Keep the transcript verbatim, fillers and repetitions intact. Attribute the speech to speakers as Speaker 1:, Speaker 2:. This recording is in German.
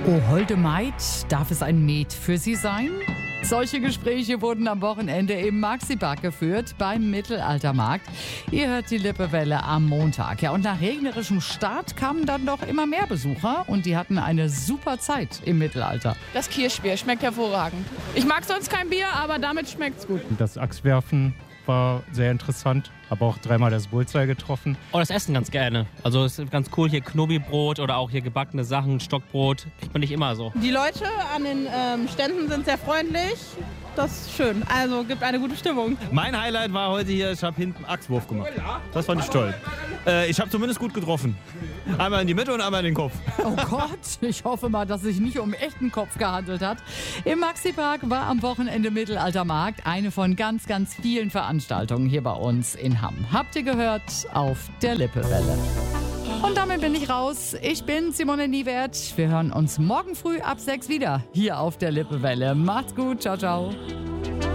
Speaker 1: Oh, holde Maid, darf es ein Met für Sie sein? Solche Gespräche wurden am Wochenende im Maxipark geführt, beim Mittelaltermarkt. Ihr hört die Lippewelle am Montag. Ja, und nach regnerischem Start kamen dann doch immer mehr Besucher und die hatten eine super Zeit im Mittelalter.
Speaker 2: Das Kirschbier schmeckt hervorragend. Ich mag sonst kein Bier, aber damit schmeckt's gut.
Speaker 3: Das Axtwerfen war sehr interessant. Habe auch dreimal das Bullseye getroffen.
Speaker 4: Oh, das Essen ganz gerne. Also es ist ganz cool, hier Knobi-Brot oder auch hier gebackene Sachen, Stockbrot. Kriegt man nicht immer so.
Speaker 5: Die Leute an den ähm, Ständen sind sehr freundlich. Das ist schön. Also gibt eine gute Stimmung.
Speaker 6: Mein Highlight war heute hier, ich habe hinten Axtwurf gemacht. Das fand ich toll. Äh, ich habe zumindest gut getroffen. Einmal in die Mitte und einmal in den Kopf.
Speaker 1: Oh Gott, ich hoffe mal, dass es sich nicht um echten Kopf gehandelt hat. Im Maxipark war am Wochenende Mittelaltermarkt, eine von ganz, ganz vielen Veranstaltungen hier bei uns in Hamm. Habt ihr gehört auf der Lippewelle. Und damit bin ich raus. Ich bin Simone Niewert. Wir hören uns morgen früh ab sechs wieder hier auf der Lippewelle. Macht's gut. Ciao, ciao.